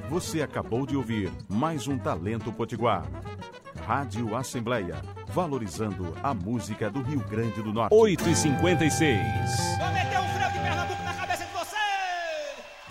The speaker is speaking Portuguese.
Você acabou de ouvir mais um Talento Potiguar. Rádio Assembleia, valorizando a música do Rio Grande do Norte. 8h56.